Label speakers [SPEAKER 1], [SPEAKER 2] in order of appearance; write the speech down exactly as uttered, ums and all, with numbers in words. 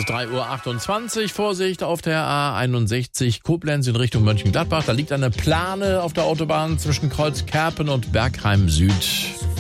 [SPEAKER 1] ist drei Uhr achtundzwanzig. Vorsicht auf der A einundsechzig Koblenz in Richtung Mönchengladbach. Da liegt eine Plane auf der Autobahn zwischen Kreuzkerpen und Bergheim Süd.